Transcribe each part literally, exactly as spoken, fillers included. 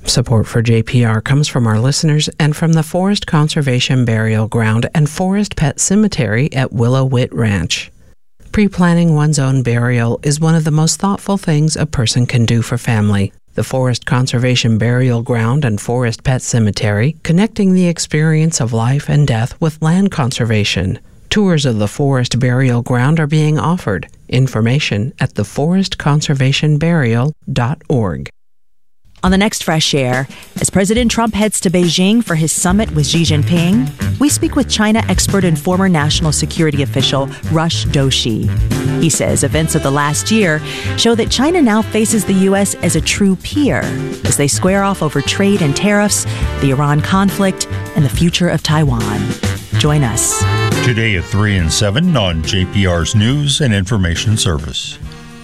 Support for J P R comes from our listeners and from the Forest Conservation Burial Ground and Forest Pet Cemetery at Willow Whit Ranch. Pre-planning one's own burial is one of the most thoughtful things a person can do for family. The Forest Conservation Burial Ground and Forest Pet Cemetery, connecting the experience of life and death with land conservation. Tours of the Forest Burial Ground are being offered. Information at the forest conservation burial dot org. On the next Fresh Air, as President Trump heads to Beijing for his summit with Xi Jinping, we speak with China expert and former national security official Rush Doshi. He says events of the last year show that China now faces the U S as a true peer as they square off over trade and tariffs, the Iran conflict, and the future of Taiwan. Join us. Today at three and seven on J P R's News and Information Service.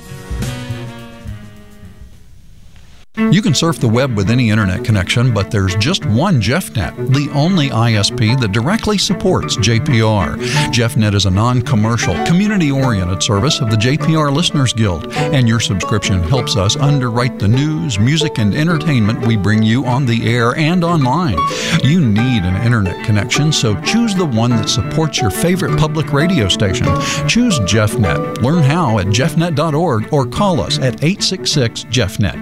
You can surf the web with any internet connection, but there's just one JeffNet, the only I S P that directly supports J P R. JeffNet is a non-commercial, community-oriented service of the J P R Listeners Guild, and your subscription helps us underwrite the news, music, and entertainment we bring you on the air and online. You need an internet connection, so choose the one that supports your favorite public radio station. Choose JeffNet. Learn how at jeff net dot org or call us at eight six six Jeff net.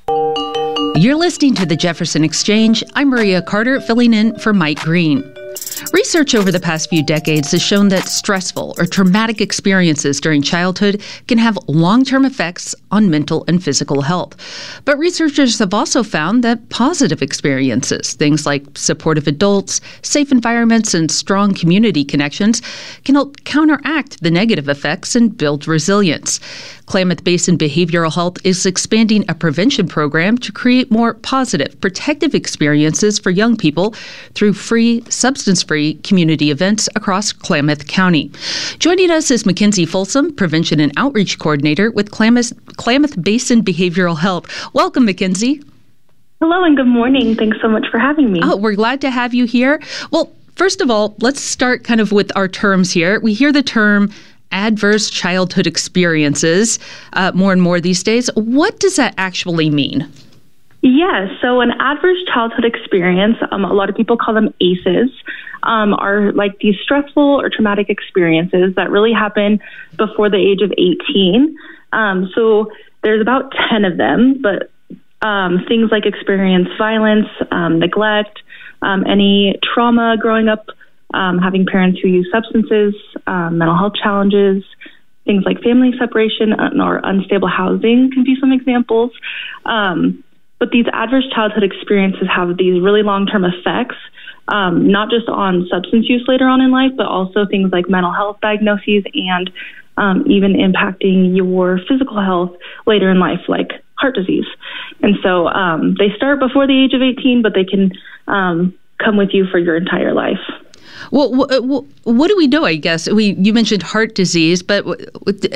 You're listening to the Jefferson Exchange. I'm Maria Carter, filling in for Mike Green. Research over the past few decades has shown that stressful or traumatic experiences during childhood can have long-term effects on mental and physical health. But researchers have also found that positive experiences, things like supportive adults, safe environments, and strong community connections, can help counteract the negative effects and build resilience. Klamath Basin Behavioral Health is expanding a prevention program to create more positive, protective experiences for young people through free, substance-free community events across Klamath County. Joining us is Mackenzie Folsom, Prevention and Outreach Coordinator with Klamath, Klamath Basin Behavioral Health. Welcome, Mackenzie. Hello and good morning. Thanks so much for having me. Oh, we're glad to have you here. Well, first of all, let's start kind of with our terms here. We hear the term adverse childhood experiences uh, more and more these days. What does that actually mean? Yeah, so an adverse childhood experience, um, a lot of people call them A C Es, um, are like these stressful or traumatic experiences that really happen before the age of eighteen. Um, so there's about ten of them, but um, things like experience violence, um, neglect, um, any trauma growing up, um, having parents who use substances, um, mental health challenges, things like family separation or unstable housing can be some examples. Um, But these adverse childhood experiences have these really long-term effects, um, not just on substance use later on in life, but also things like mental health diagnoses and um, even impacting your physical health later in life, like heart disease. And so um, they start before the age of eighteen, but they can um, come with you for your entire life. Well, what do we do, I guess? We You mentioned heart disease, but